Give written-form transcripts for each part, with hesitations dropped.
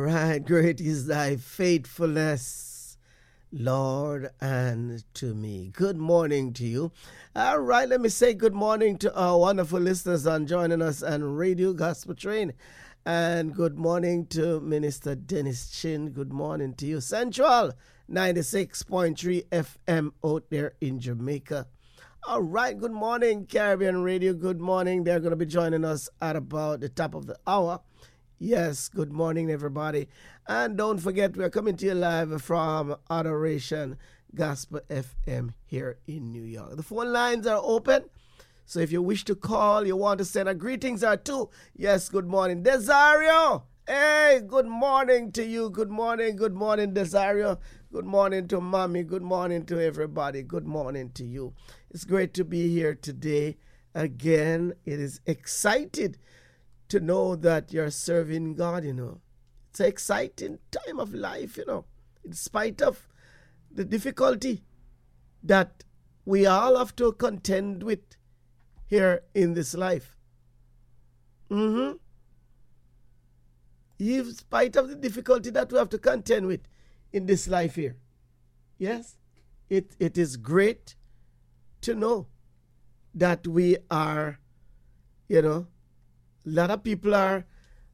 Right, great is thy faithfulness, Lord, and to me. Good morning to you. All right, let me say good morning to our wonderful listeners on joining us on Radio Gospel Train. And good morning to Minister Dennis Chin. Good morning to you. Central 96.3 FM out there in Jamaica. All right, good morning, Caribbean Radio. Good morning. They're going to be joining us at about the top of the hour. Yes, good morning, everybody. And don't forget, we're coming to you live from Adoration Gospel FM here in New York. The phone lines are open. So if you wish to call, you want to send a greetings or two. Yes, good morning. Desario! Hey, good morning to you. Good morning, Desario. Good morning to Mommy. Good morning to everybody. Good morning to you. It's great to be here today. Again, it is excited to know that you're serving God, It's an exciting time of life, in spite of the difficulty that we all have to contend with here in this life. In spite of the difficulty that we have to contend with in this life here. Yes, it is great to know that we are, a lot of people are,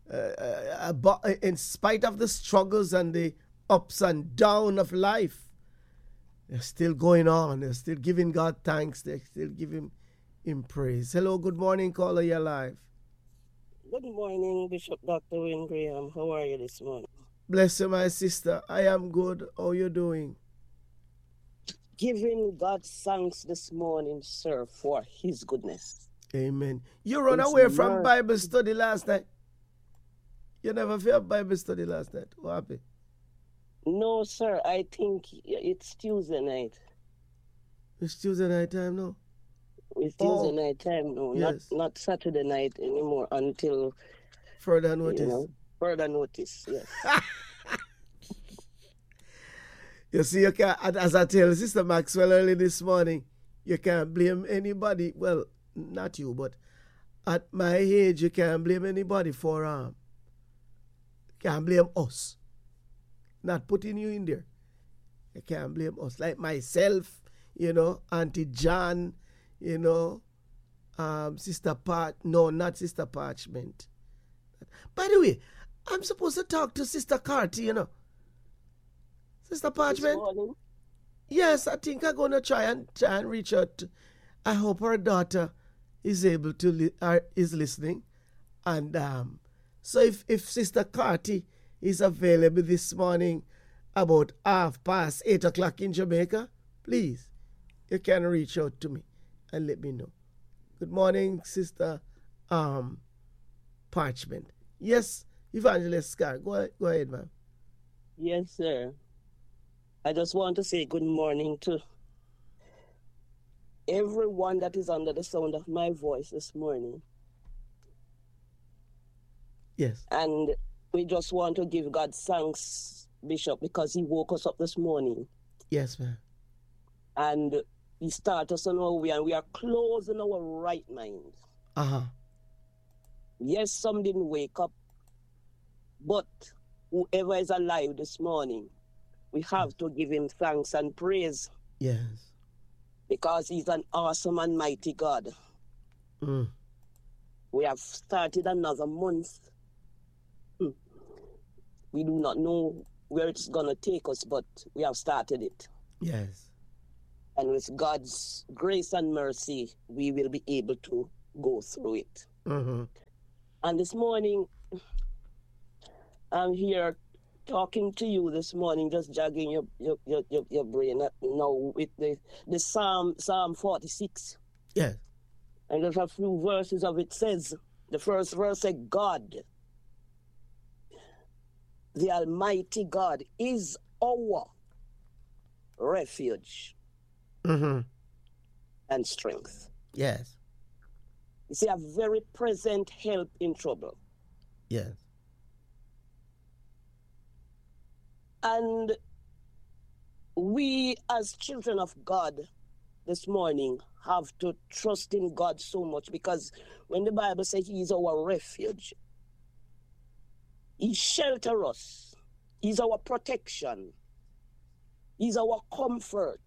in spite of the struggles and the ups and downs of life, they're still going on. They're still giving God thanks. They're still giving Him praise. Hello, good morning, caller. You're live. Good morning, Bishop Dr. Wayne Graham. How are you this morning? Bless you, my sister. I am good. How are you doing? Giving God thanks this morning, sir, for His goodness. Amen. You run away from Bible study last night. You never felt Bible study last night. What happened? No, sir. I think it's Tuesday night. It's Tuesday night time now? It's Tuesday night time now. Yes. Not Saturday night anymore until further notice. Further notice, yes. You see, you can't, as I tell Sister Maxwell early this morning, you can't blame anybody. Well, not you, but at my age, you can't blame anybody for can't blame us. Not putting you in there. You can't blame us. Like myself, Auntie John, Sister Pat. No, not Sister Parchment. By the way, I'm supposed to talk to Sister Carty, Sister Parchment. Yes, I think I'm going to try and reach out. I hope her daughter is able to is listening, and so if Sister Carty is available this morning about 8:30 in Jamaica, please, you can reach out to me and let me know. Good morning, Sister Parchment. Yes, Evangelist Scar, go ahead, ma'am. Yes, sir. I just want to say good morning to everyone that is under the sound of my voice this morning. Yes. And we just want to give God thanks, Bishop, because He woke us up this morning. Yes, ma'am. And He started us on our way, and we are close in our right mind. Yes, some didn't wake up, but whoever is alive this morning, we have to give Him thanks and praise. Yes. Because He's an awesome and mighty God. We have started another month. We do not know where it's going to take us, but we have started it. Yes. And with God's grace and mercy, we will be able to go through it. And this morning, I'm here talking to you this morning, just jogging your brain now with the Psalm 46. Yes. And there's a few verses of it says, the first verse says, God, the Almighty God, is our refuge and strength. Yes. You see, a very present help in trouble. Yes. And we as children of God this morning have to trust in God so much, because when the Bible says He is our refuge, He shelters us. He's our protection. He's our comfort.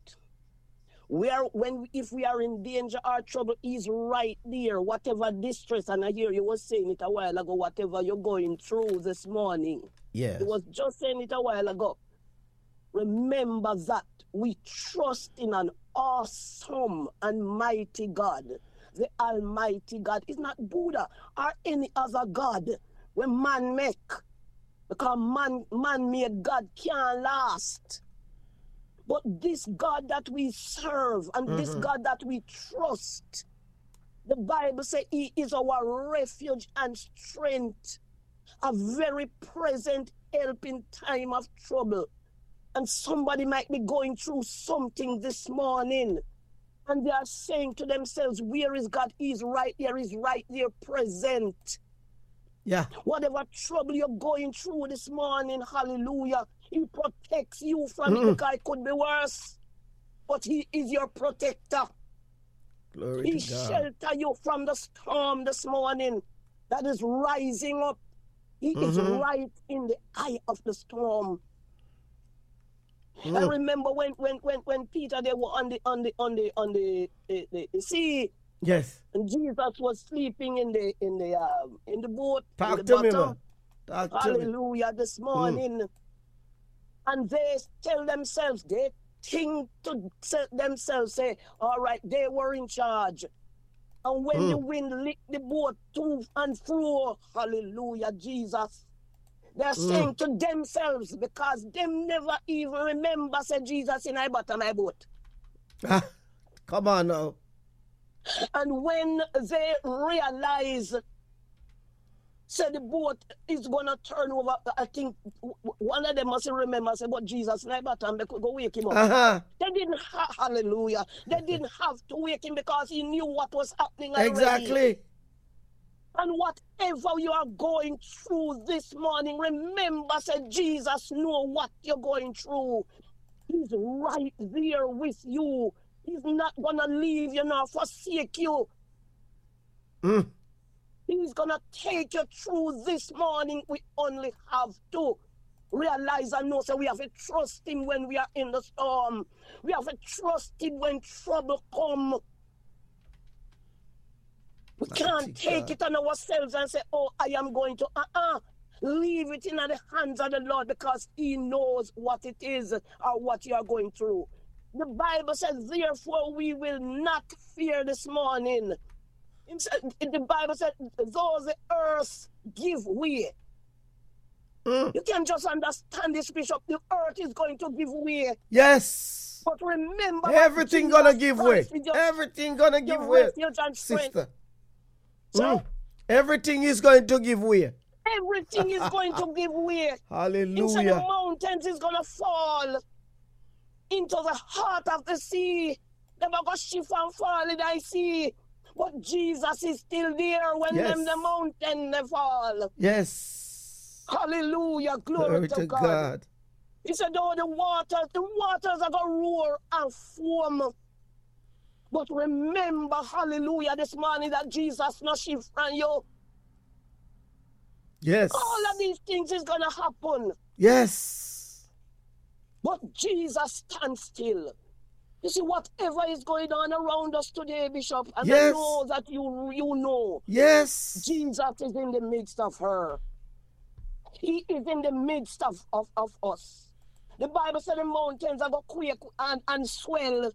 If we are in danger or trouble, he's right there. Whatever distress, and I hear you was saying it a while ago, whatever you're going through this morning. Yes. You was just saying it a while ago. Remember that we trust in an awesome and mighty God. The Almighty God is not Buddha or any other God when man make. Because man-made God can't last. But this God that we serve and this God that we trust, the Bible says he is our refuge and strength, a very present help in time of trouble. And somebody might be going through something this morning, and they are saying to themselves, where is God? He's right there, he's right there present. Yeah. Whatever trouble you're going through this morning, hallelujah, he protects you from it because it could be worse. But he is your protector. Glory He to God. shelters you from the storm this morning that is rising up. He is right in the eye of the storm. I remember when Peter, they were on the sea. Yes. And Jesus was sleeping in the boat. Talk in the to me, bottom. man. Talk to me. Hallelujah, this morning. And they tell themselves, they think to themselves, say, all right, they were in charge. And when the wind licked the boat to and fro, hallelujah, Jesus, they're saying to themselves, because them never even remember, say, Jesus in my bottom of my boat. Come on now. And when they realize, say the boat is going to turn over, I think one of them must remember, say, but Jesus, my bottom, they could go wake him up. They didn't have, hallelujah, they didn't have to wake him because he knew what was happening already. Exactly. And whatever you are going through this morning, remember, say, Jesus know what you're going through. He's right there with you. He's not going to leave you nor forsake you. He's going to take you through this morning. We only have to realize and know, so we have to trust him when we are in the storm. We have to trust him when trouble comes. We can't take it on ourselves and say, oh, I am going to, leave it in the hands of the Lord because he knows what it is or what you are going through. The Bible says, therefore, we will not fear this morning. The Bible said, though the earth give way. You can just understand this, Bishop. The earth is going to give way. Yes. But remember, everything gonna give way. Everything gonna give way, sister. So, everything is going to give way. Everything is going to give way. Hallelujah. Instead the mountains is going to fall into the heart of the sea. They're going to shift and fall in the sea. But Jesus is still there when the mountain they fall. Yes. Hallelujah. Glory to God. He said, oh, the waters are going to roar and foam. But remember, hallelujah, this morning that Jesus not shift from you. Yes. All of these things is going to happen. Yes. But Jesus stands still. You see, whatever is going on around us today, Bishop, and I know that you know. Yes. Jesus is in the midst of her. He is in the midst of us. The Bible said the mountains are going to quake and swell.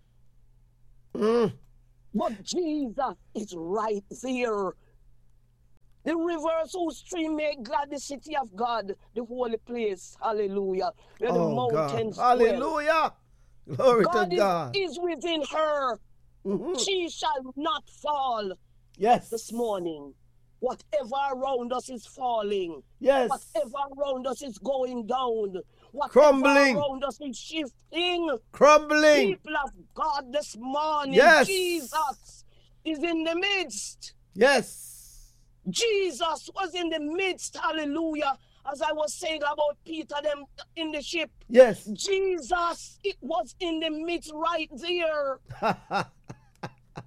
But Jesus is right there. The rivers whose stream make glad the city of God, the holy place. Hallelujah. Where the mountains God. Hallelujah. Glory to God. Is within her. She shall not fall. Yes. This morning. Whatever around us is falling. Yes. Whatever around us is going down. Whatever crumbling around us is shifting. Crumbling. People of God this morning. Yes. Jesus is in the midst. Yes. Jesus was in the midst. Hallelujah. As I was saying about Peter them in the ship. Yes. Jesus, it was in the midst right there. Right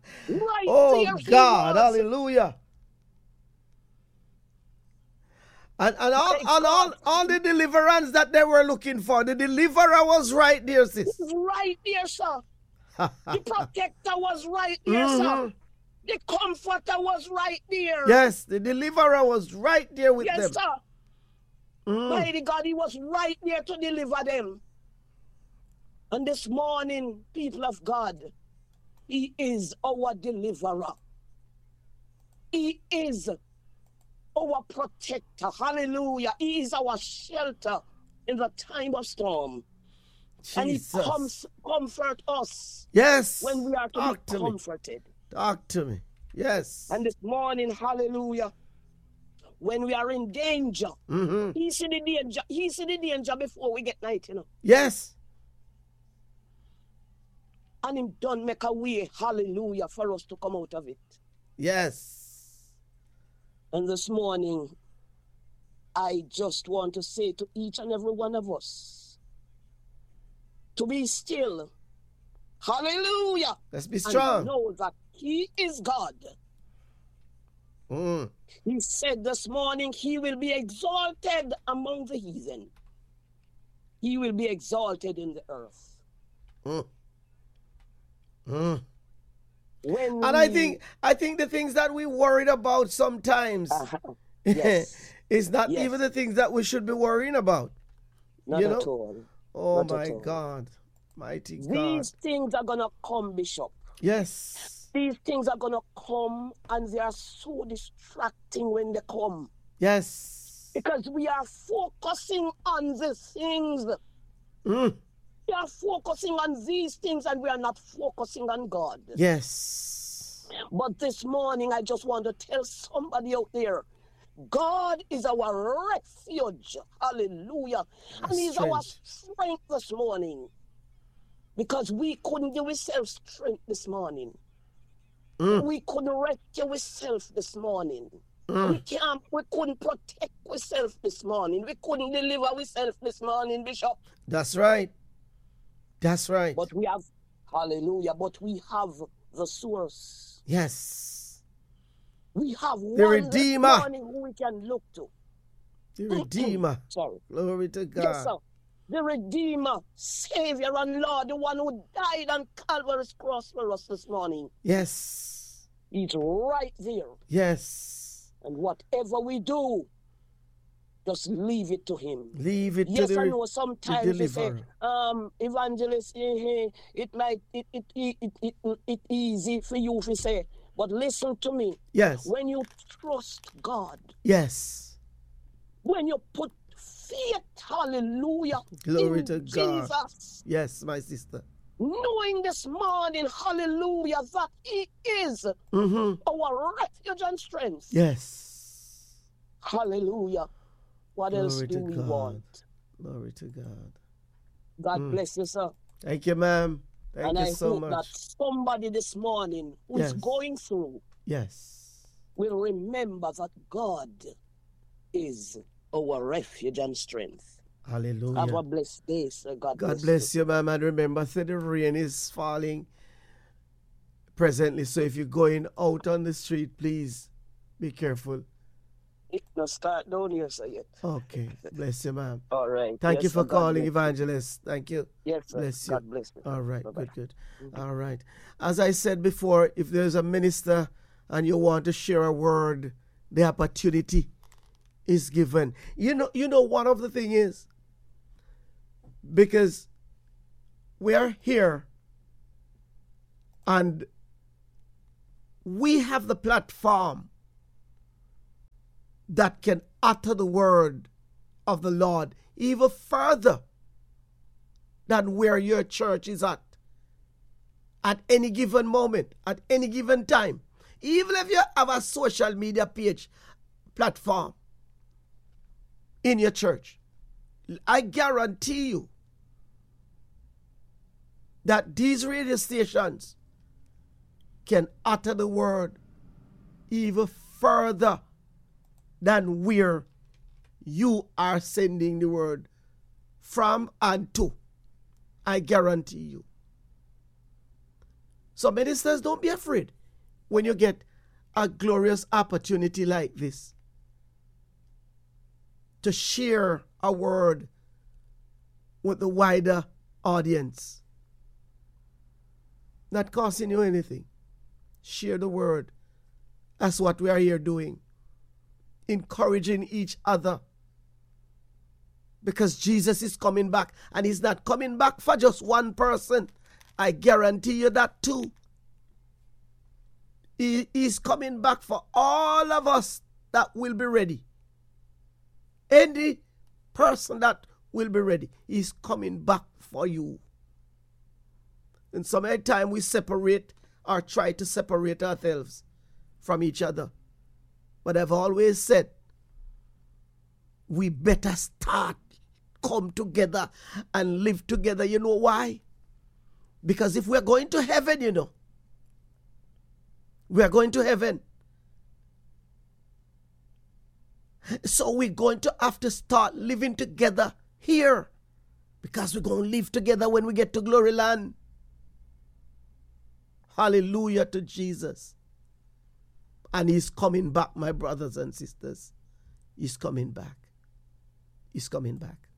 oh there. God. Hallelujah. And all, My God, all the deliverance that they were looking for, the deliverer was right there, sis. he's right there, sir. The protector was right there, sir. Mhm. The comforter was right there. Yes, the deliverer was right there with Yes, them. sir. Mm. Mighty God, he was right there to deliver them. And this morning, people of God, he is our deliverer. He is our protector. Hallelujah. He is our shelter in the time of storm. And he Jesus. comfort us Yes. when we are to Talk be to me. comforted. Talk to me. Yes. And this morning, hallelujah, when we are in danger, Mm-hmm. he see the danger. He see the danger before we get night, you know. Yes. And him done make a way, hallelujah, for us to come out of it. Yes. And this morning, I just want to say to each and every one of us to be still. Hallelujah. Let's be And strong. know that he is God. Mm. He said this morning he will be exalted among the heathen. He will be exalted in the earth. Mm. Mm. When And I think the things that we worried about sometimes yes, is not Yes. even the things that we should be worrying about. not You at know? all. Oh Not at my all. God. Mighty God. These things are gonna come, Bishop. Yes. These things are gonna come, and they are so distracting when they come Yes. because we are focusing on the things. Mm. We are focusing on these things, and we are not focusing on God. Yes. But this morning, I just want to tell somebody out there, God is our refuge. Hallelujah. And he's our strength this morning. Because we couldn't give ourselves strength this morning. Mm. We couldn't rescue ourselves this morning. Mm. We couldn't protect ourselves this morning. We couldn't deliver ourselves this morning, Bishop. That's right. That's right. But we have, hallelujah, but we have the source. Yes. We have The one Redeemer. this morning who we can look to. The Redeemer. Sorry. Glory to God. Yes, sir. The Redeemer, Savior and Lord, the one who died on Calvary's cross for us this morning. Yes. He's right there. Yes. And whatever we do, just leave it to him. Leave it Yes, to I the know sometimes we say, deliverer. evangelist, it easy for you if you say, but listen to me. Yes. When you trust God, Yes. when you put faith, hallelujah, Glory in to God. Jesus, Yes, my sister. knowing this morning, hallelujah, that he is Mm-hmm. our refuge and strength. Yes. Hallelujah. What else Glory do to we God. want? Glory to God. God bless you, sir. Thank you, ma'am. Thank And you I so hope much. that somebody this morning who is Yes. going through Yes. will remember that God is our refuge and strength. Have Hallelujah. a blessed day, sir. God bless you, ma'am. And remember, say the rain is falling presently. So if you're going out on the street, please be careful. It not start down here, sir, yet. Okay. Bless you, ma'am. All right. Thank you Yes, for sir. God calling, bless you. Evangelist. Thank you. Yes, sir. Bless you. God bless you. All right. Bye-bye. Good. All right. As I said before, if there's a minister and you want to share a word, the opportunity is given. You know, one of the thing is, because we are here and we have the platform that can utter the word of the Lord even further than where your church is at any given moment, at any given time. Even if you have a social media page platform in your church, I guarantee you that these radio stations can utter the word even further than where you are sending the word from and to. I guarantee you. So ministers, don't be afraid when you get a glorious opportunity like this. to share a word with the wider audience. Not costing you anything. Share the word. That's what we are here doing. Encouraging each other. Because Jesus is coming back. And he's not coming back for just one person. I guarantee you that too. He is coming back for all of us that will be ready. Any person that will be ready. He's coming back for you. And so many times we separate or try to separate ourselves from each other. But I've always said, we better start, come together and live together. You know why? Because if we're going to heaven, you know, we are going to heaven. So we're going to have to start living together here. Because we're going to live together when we get to Glory Land. Hallelujah to Jesus. And he's coming back, my brothers and sisters. He's coming back. He's coming back.